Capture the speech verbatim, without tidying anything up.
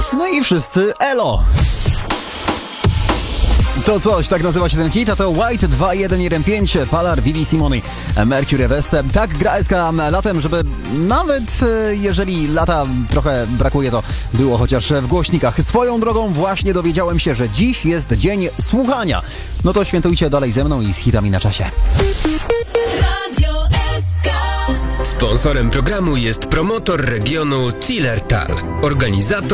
No i wszyscy elo! To coś, tak nazywa się ten hit, a to White dwa jeden jeden pięć, Palar, Vivi Simoni, Mercury West. Tak gra S K latem, żeby nawet jeżeli lata trochę brakuje, to było chociaż w głośnikach. Swoją drogą właśnie dowiedziałem się, że dziś jest dzień słuchania. No to świętujcie dalej ze mną i z hitami na czasie. Radio S K. Sponsorem programu jest promotor regionu Zillertal, organizator